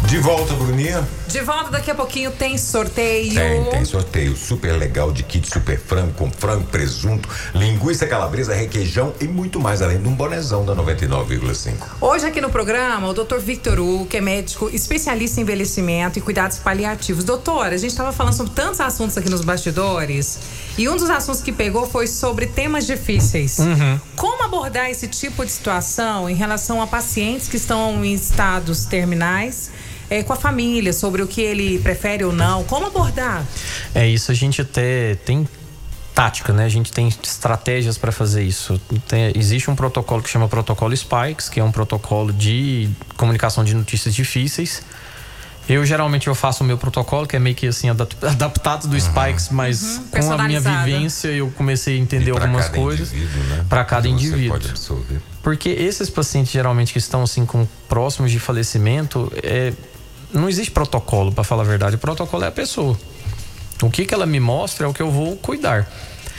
De volta, Bruninha. De volta, daqui a pouquinho tem sorteio. Tem sorteio super legal de kit super frango, com frango, presunto, linguiça calabresa, requeijão e muito mais, além de um bonezão da 99,5. Hoje aqui no programa, o Dr. Victor Hugo, que é médico especialista em envelhecimento e cuidados paliativos. Doutor, a gente estava falando sobre tantos assuntos aqui nos bastidores e um dos assuntos que pegou foi sobre temas difíceis. Como abordar esse tipo de situação em relação a pacientes que estão em estados terminais, com a família, sobre o que ele prefere ou não? Como abordar? Isso, a gente até tem tática, né? A gente tem estratégias para fazer isso. Existe um protocolo que chama protocolo Spikes, que é um protocolo de comunicação de notícias difíceis. Geralmente eu faço o meu protocolo, que é meio que assim, adaptado do Spikes, mas com a minha vivência eu comecei a entender algumas coisas para cada indivíduo. Pode absorver. Porque esses pacientes geralmente que estão assim com próximos de falecimento, não existe protocolo, para falar a verdade. O protocolo é a pessoa. O que ela me mostra é o que eu vou cuidar.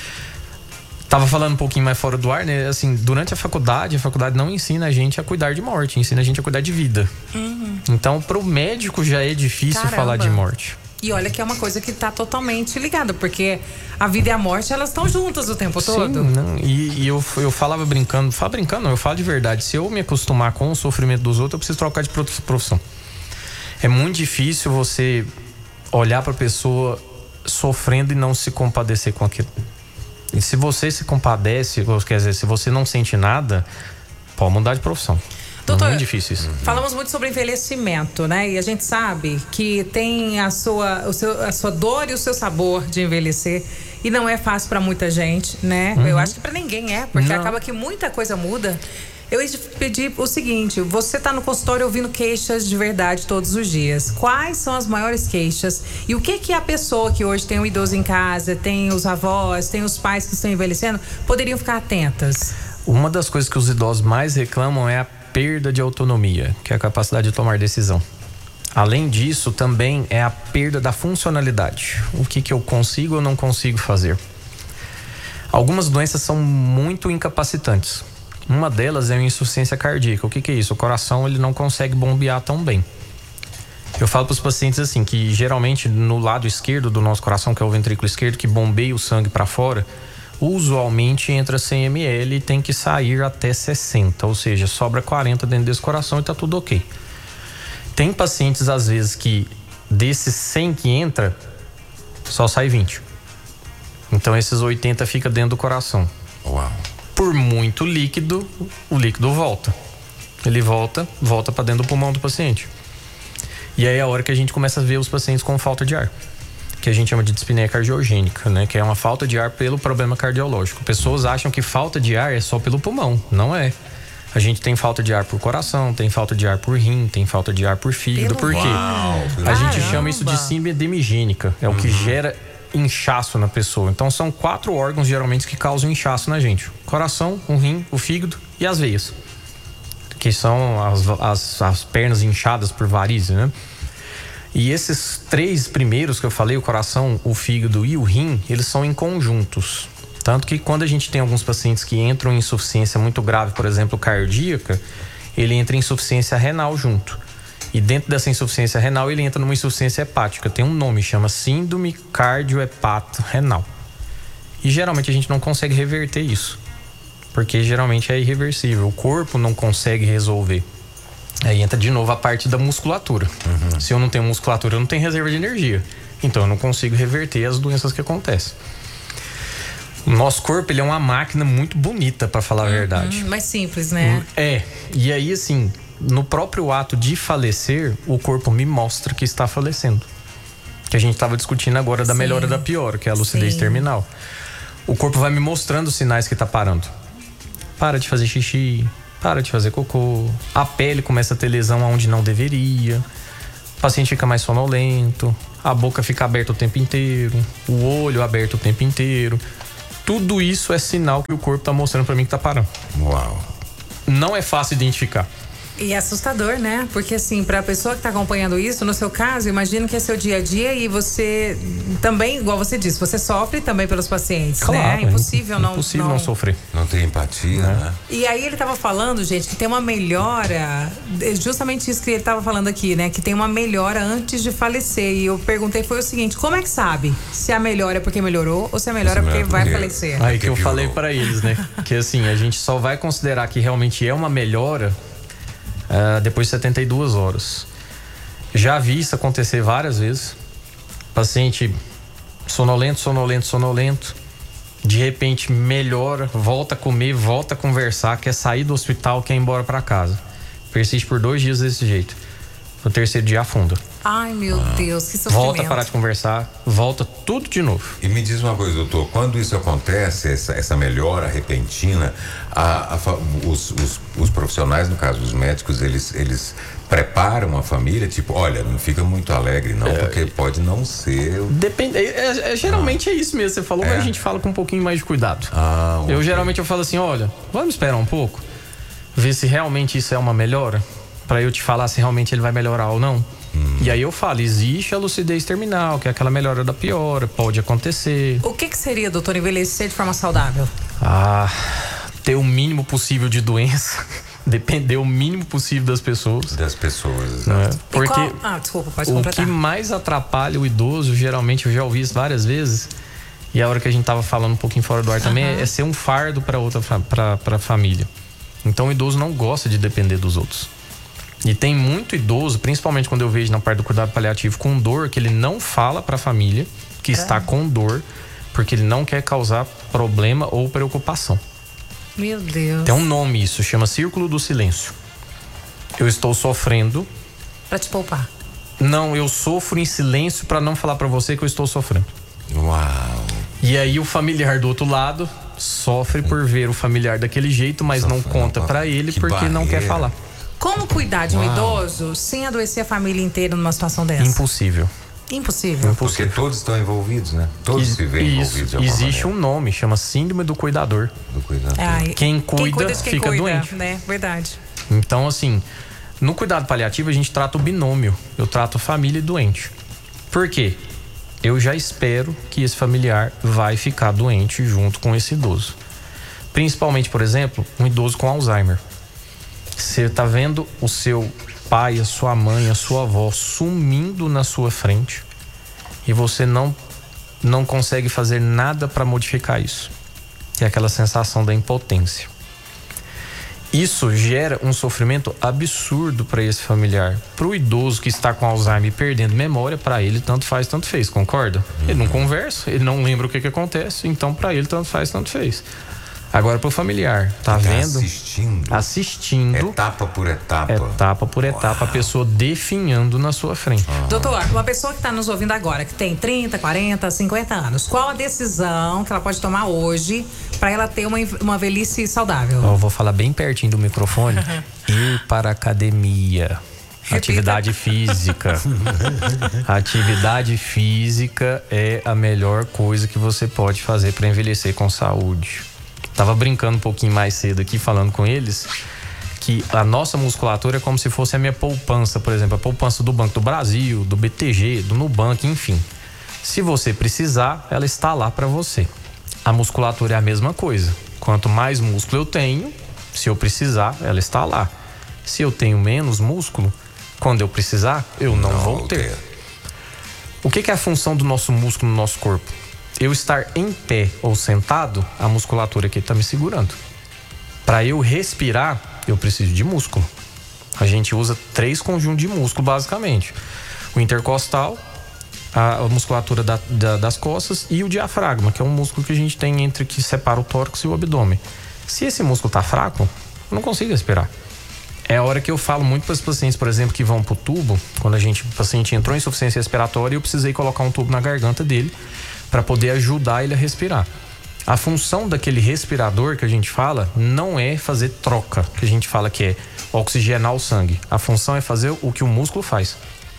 Tava falando um pouquinho mais fora do ar, né? Assim, durante a faculdade não ensina a gente a cuidar de morte, ensina a gente a cuidar de vida. Então, pro médico já é difícil falar de morte. E olha que é uma coisa que tá totalmente ligada, porque a vida e a morte, elas estão juntas o tempo todo. Não, e eu falava brincando, eu falo de verdade. Se eu me acostumar com o sofrimento dos outros, eu preciso trocar de profissão. É muito difícil você olhar pra pessoa sofrendo e não se compadecer com aquilo. E se você se compadece, quer dizer, se você não sente nada, pode mudar de profissão. Doutor, é muito difícil isso. Falamos muito sobre envelhecimento, né? E a gente sabe que tem a sua dor e o seu sabor de envelhecer. E não é fácil para muita gente, né? Eu acho que para ninguém porque acaba que muita coisa muda. Eu ia te pedir o seguinte: você tá no consultório ouvindo queixas de verdade todos os dias. Quais são as maiores queixas? E o que a pessoa que hoje tem um idoso em casa, tem os avós, tem os pais que estão envelhecendo, poderiam ficar atentas? Uma das coisas que os idosos mais reclamam é a perda de autonomia, que é a capacidade de tomar decisão. Além disso, também é a perda da funcionalidade. O que eu consigo ou não consigo fazer. Algumas doenças são muito incapacitantes. Uma delas é a insuficiência cardíaca. O que é isso? O coração ele não consegue bombear tão bem. Eu falo para os pacientes assim, que geralmente no lado esquerdo do nosso coração, que é o ventrículo esquerdo, que bombeia o sangue para fora, usualmente entra 100 ml e tem que sair até 60, ou seja, sobra 40 dentro desse coração e tá tudo ok. Tem pacientes às vezes que desses 100 que entra, só sai 20. Então esses 80 fica dentro do coração. Uau. Por muito líquido, o líquido volta. Ele volta para dentro do pulmão do paciente. E aí é a hora que a gente começa a ver os pacientes com falta de ar, que a gente chama de dispneia cardiogênica, né? Que é uma falta de ar pelo problema cardiológico. Pessoas acham que falta de ar é só pelo pulmão. Não é. A gente tem falta de ar por coração, tem falta de ar por rim, tem falta de ar por fígado. Por quê? A gente chama isso de síndrome demigênica. É o que gera inchaço na pessoa. Então são 4 órgãos geralmente que causam inchaço na gente: o coração, o rim, o fígado e as veias, que são as pernas inchadas por varizes, né? E esses 3 primeiros que eu falei, o coração, o fígado e o rim, eles são em conjuntos. Tanto que quando a gente tem alguns pacientes que entram em insuficiência muito grave, por exemplo, cardíaca, ele entra em insuficiência renal junto. E dentro dessa insuficiência renal, ele entra numa insuficiência hepática. Tem um nome, chama síndrome cardiohepato-renal. E geralmente a gente não consegue reverter isso, porque geralmente é irreversível. O corpo não consegue resolver. Aí entra de novo a parte da musculatura. Se eu não tenho musculatura, eu não tenho reserva de energia. Então eu não consigo reverter as doenças que acontecem. O nosso corpo, ele é uma máquina muito bonita, para falar a verdade. Mais simples, né? E aí, assim, no próprio ato de falecer, o corpo me mostra que está falecendo. Que a gente estava discutindo agora da melhora da piora, que é a lucidez terminal. O corpo vai me mostrando os sinais que está parando. Para de fazer xixi, para de fazer cocô. A pele começa a ter lesão onde não deveria. O paciente fica mais sonolento. A boca fica aberta o tempo inteiro. O olho aberto o tempo inteiro. Tudo isso é sinal que o corpo está mostrando para mim que está parando. Uau. Não é fácil identificar. E é assustador, né? Porque assim, pra pessoa que tá acompanhando isso, no seu caso, imagino que é seu dia a dia e você também, igual você disse, você sofre também pelos pacientes, claro, né? Impossível não sofrer. Não tem empatia, né? E aí ele tava falando, gente, que tem uma melhora, justamente isso que ele tava falando aqui, né? Que tem uma melhora antes de falecer. E eu perguntei, foi o seguinte, como é que sabe se a melhora é porque melhorou ou se a melhora é porque vai falecer? Aí que eu falei pra eles, né? Que assim, a gente só vai considerar que realmente é uma melhora depois de 72 horas. Já vi isso acontecer várias vezes. Paciente sonolento. De repente melhora, volta a comer, volta a conversar, quer sair do hospital, quer ir embora pra casa. Persiste por 2 dias desse jeito. No 3º dia afunda. Ai, meu Deus, que sofrimento. Volta a parar de conversar, volta tudo de novo. E me diz uma coisa, doutor, quando isso acontece, essa melhora repentina, os profissionais, no caso os médicos, eles preparam a família, tipo, olha, não fica muito alegre não, porque pode não ser... Depende, geralmente é isso mesmo, você falou, mas a gente fala com um pouquinho mais de cuidado. Okay. Geralmente eu falo assim, olha, vamos esperar um pouco, ver se realmente isso é uma melhora, pra eu te falar se realmente ele vai melhorar ou não. E aí eu falo, existe a lucidez terminal, que é aquela melhora da piora, pode acontecer. O que seria, doutor, envelhecer de forma saudável? Ter o mínimo possível de doença, depender o mínimo possível das pessoas. Exato. Porque desculpa, pode completar. O que mais atrapalha o idoso, geralmente, eu já ouvi isso várias vezes, e a hora que a gente tava falando um pouquinho fora do ar também, é ser um fardo pra família. Então o idoso não gosta de depender dos outros. E tem muito idoso, principalmente quando eu vejo na parte do cuidado paliativo, com dor, que ele não fala pra família que está com dor, porque ele não quer causar problema ou preocupação. Meu Deus. Tem um nome isso, chama Círculo do Silêncio. Eu estou sofrendo. Pra te poupar. Não, eu sofro em silêncio pra não falar pra você que eu estou sofrendo. Uau. E aí o familiar do outro lado sofre por ver o familiar daquele jeito, mas não conta pra ele porque não quer falar. Como cuidar de um idoso sem adoecer a família inteira numa situação dessa? Impossível. Porque todos estão envolvidos, né? Todos se veem envolvidos de alguma Existe maneira. um nome, chama Síndrome do Cuidador. Quem cuida fica doente. Né? Verdade. Então, assim, no cuidado paliativo a gente trata o binômio. Eu trato família e doente. Por quê? Eu já espero que esse familiar vai ficar doente junto com esse idoso. Principalmente, por exemplo, um idoso com Alzheimer. Você tá vendo o seu pai, a sua mãe, a sua avó sumindo na sua frente e você não consegue fazer nada para modificar isso. Que é aquela sensação da impotência. Isso gera um sofrimento absurdo para esse familiar. Para o idoso que está com Alzheimer e perdendo memória, para ele tanto faz, tanto fez, concorda? Ele não conversa, ele não lembra o que acontece, então para ele tanto faz, tanto fez. Agora pro familiar, tá vendo? Assistindo. Etapa por etapa. A pessoa definhando na sua frente. Doutor, uma pessoa que tá nos ouvindo agora, que tem 30, 40, 50 anos, qual a decisão que ela pode tomar hoje para ela ter uma velhice saudável? Eu vou falar bem pertinho do microfone. Ir para a academia. Atividade física. Atividade física é a melhor coisa que você pode fazer para envelhecer com saúde. Tava brincando um pouquinho mais cedo aqui, falando com eles, que a nossa musculatura é como se fosse a minha poupança, por exemplo, a poupança do Banco do Brasil, do BTG, do Nubank, enfim. Se você precisar, ela está lá para você. A musculatura é a mesma coisa. Quanto mais músculo eu tenho, se eu precisar, ela está lá. Se eu tenho menos músculo, quando eu precisar, eu não vou ter. O que é a função do nosso músculo no nosso corpo? Eu estar em pé ou sentado, a musculatura aqui está me segurando. Para eu respirar, eu preciso de músculo. A gente usa 3 conjuntos de músculo, basicamente. O intercostal, a musculatura das costas e o diafragma, que é um músculo que a gente tem que separa o tórax e o abdômen. Se esse músculo está fraco, eu não consigo respirar. É a hora que eu falo muito para os pacientes, por exemplo, que vão pro tubo, quando o paciente entrou em insuficiência respiratória, eu precisei colocar um tubo na garganta dele para poder ajudar ele a respirar. A função daquele respirador que a gente fala não é fazer troca, que a gente fala que é oxigenar o sangue. A função é fazer o que o músculo faz.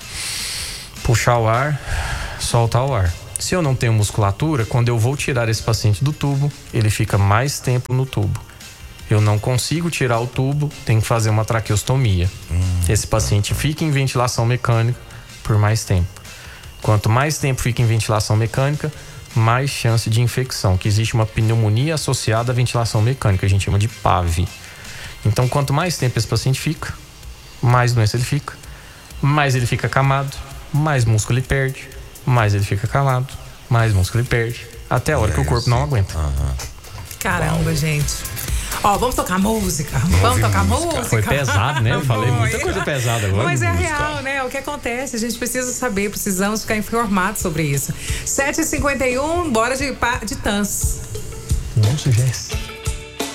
Puxar o ar, soltar o ar. Se eu não tenho musculatura, quando eu vou tirar esse paciente do tubo, ele fica mais tempo no tubo. Eu não consigo tirar o tubo, tenho que fazer uma traqueostomia. Esse paciente fica em ventilação mecânica por mais tempo. Quanto mais tempo fica em ventilação mecânica, mais chance de infecção, que existe uma pneumonia associada à ventilação mecânica, a gente chama de PAV. Então, quanto mais tempo esse paciente fica, mais doença ele fica, mais ele fica acamado, mais músculo ele perde, mais ele fica acamado, mais músculo ele perde, até a hora que o corpo não aguenta. Caramba, gente. Ó, vamos tocar música. Vamos tocar música. Foi pesado, né? Eu falei muita coisa pesada agora. Mas é real, né? O que acontece? A gente precisa saber, precisamos ficar informados sobre isso. 7h51, bora de Tans. Não sugere.